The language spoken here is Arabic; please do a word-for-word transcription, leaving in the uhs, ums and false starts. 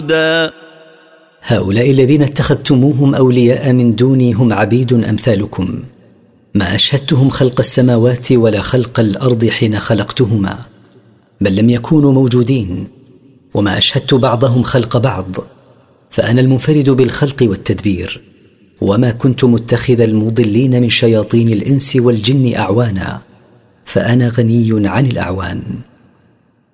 هؤلاء الذين اتخذتموهم أولياء من دوني هم عبيد أمثالكم، ما أشهدتهم خلق السماوات ولا خلق الأرض حين خلقتهما، بل لم يكونوا موجودين، وما أشهدت بعضهم خلق بعض، فأنا المنفرد بالخلق والتدبير، وما كنت متخذ المضلين من شياطين الإنس والجن أعوانا، فأنا غني عن الأعوان.